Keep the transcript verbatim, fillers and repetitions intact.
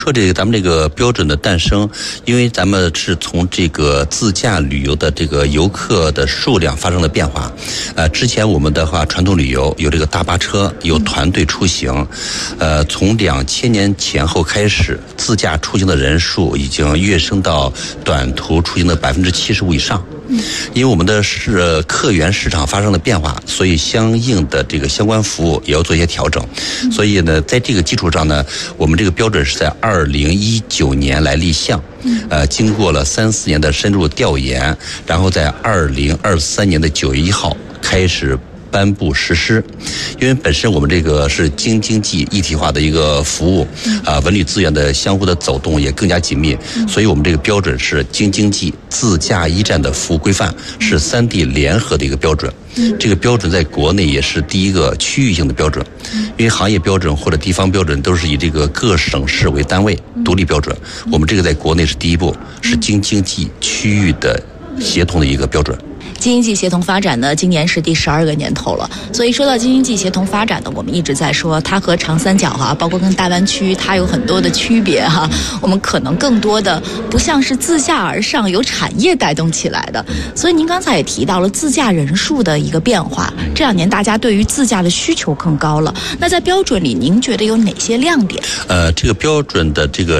说这个咱们这个标准的诞生，因为咱们是从这个自驾旅游的这个游客的数量发生了变化。呃，之前我们的话传统旅游有这个大巴车，有团队出行，呃，从两千年前后开始，自驾出行的人数已经跃升到短途出行的百分之七十五以上。因为我们的是客源市场发生了变化，所以相应的这个相关服务也要做一些调整。所以呢，在这个基础上呢，我们这个标准是在二零一九年来立项，呃，经过了三四年的深入调研，然后在二零二三年的九月一号开始颁布实施。因为本身我们这个是京津冀一体化的一个服务，啊、呃，文旅资源的相互的走动也更加紧密，所以我们这个标准是京津冀自驾一站的服务规范，是三地联合的一个标准。这个标准在国内也是第一个区域性的标准，因为行业标准或者地方标准都是以这个各省市为单位独立标准，我们这个在国内是第一步，是京津冀区域的协同的一个标准。 京津冀协同发展呢，今年是第十二个年头了。所以说到京津冀协同发展呢，我们一直在说它和长三角哈、啊，包括跟大湾区，它有很多的区别哈、啊。我们可能更多的不像是自下而上由产业带动起来的。所以您刚才也提到了自驾人数的一个变化，这两年大家对于自驾的需求更高了。那在标准里，您觉得有哪些亮点？ 呃，这个标准的这个